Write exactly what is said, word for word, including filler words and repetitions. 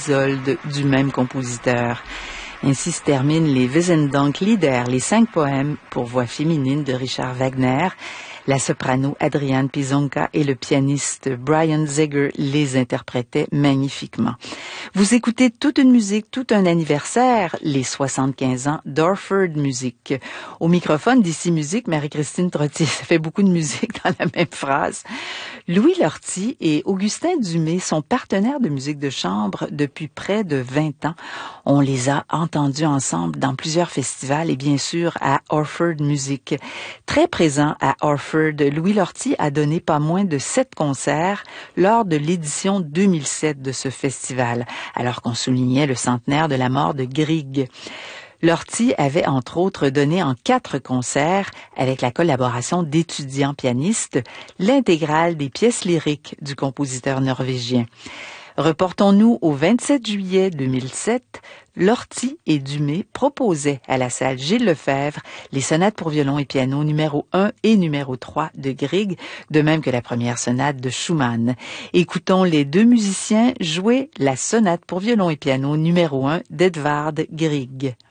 Isolde du même compositeur. Ainsi se terminent les Wesendonck-Lieder, les cinq poèmes pour voix féminine de Richard Wagner. La soprano Adrienne Pizonka et le pianiste Brian Zeger les interprétaient magnifiquement. Vous écoutez toute une musique, tout un anniversaire, les soixante-quinze ans d'Orford Music. Au microphone d'Ici Musique, Marie-Christine Trottier, ça fait beaucoup de musique dans la même phrase. Louis Lortie et Augustin Dumay sont partenaires de musique de chambre depuis près de vingt ans. On les a entendus ensemble dans plusieurs festivals et bien sûr à Orford Music. Très présent à Orford, Louis Lortie a donné pas moins de sept concerts lors de l'édition deux mille sept de ce festival, alors qu'on soulignait le centenaire de la mort de Grieg. Lortie avait entre autres donné en quatre concerts, avec la collaboration d'étudiants pianistes, l'intégrale des pièces lyriques du compositeur norvégien. Reportons-nous au vingt-sept juillet deux mille sept, Lortie et Dumay proposaient à la salle Gilles Lefebvre les sonates pour violon et piano numéro un et numéro trois de Grieg, de même que la première sonate de Schumann. Écoutons les deux musiciens jouer la sonate pour violon et piano numéro un d'Edvard Grieg.